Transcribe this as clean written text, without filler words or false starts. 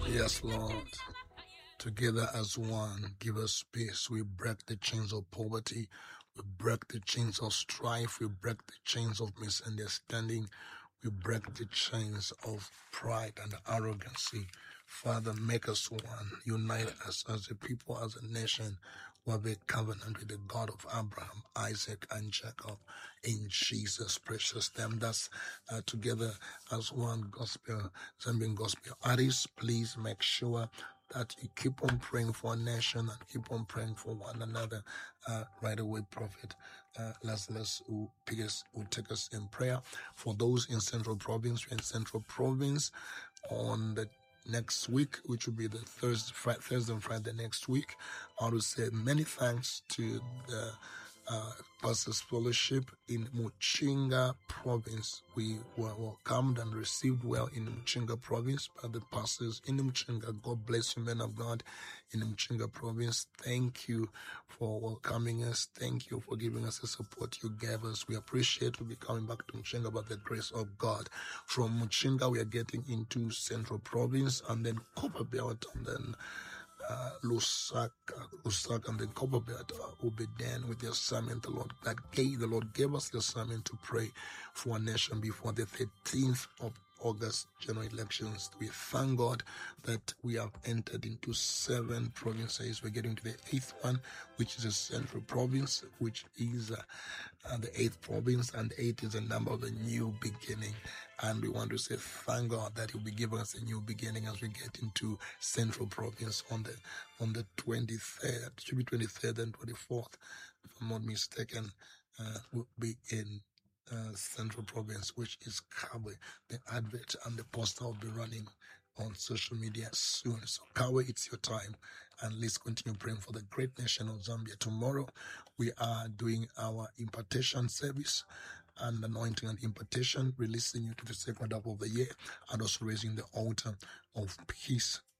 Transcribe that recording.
Yes, Lord. Together as one, give us peace. We break the chains of poverty. We break the chains of strife. We break the chains of misunderstanding. We break the chains of pride and arrogancy. Father, make us one. Unite us as a people, as a nation. We have a covenant with the God of Abraham, Isaac, and Jacob. In Jesus' precious name. That's together as one gospel, Zambian gospel artists. Please make sure that you keep on praying for our nation and keep on praying for one another. Right away, Prophet Lazarus will take us in prayer. For those in Central Province, we're in Central Province on the next week, which will be the Thursday and Friday next week. I would say many thanks to the Pastors Fellowship in Muchinga Province. We were welcomed and received well in Muchinga Province by the pastors in Muchinga. God bless you, men of God, in Muchinga Province. Thank you for welcoming us. Thank you for giving us the support you gave us. We appreciate we'll be coming back to Muchinga by the grace of God. From Muchinga, we are getting into Central Province and then Copperbelt and then Lusaka, and then Copperbelt will be done with the assignment the Lord gave us the assignment to pray for our nation before the 13th of August general elections. We thank God that we have entered into 7 provinces. We're getting to the 8th one, which is the Central Province, which is the 8th province, and 8 is the number of a new beginning. And we want to say thank God that He'll be giving us a new beginning as we get into Central Province on the 23rd. It should be 23rd and 24th, if I'm not mistaken. We'll be in Central Province, which is Kabwe. The advert and the poster will be running on social media soon. So Kabwe, it's your time, and let's continue praying for the great nation of Zambia. Tomorrow we are doing our impartation service and anointing and impartation, releasing you to the second half of the year, and also raising the altar of peace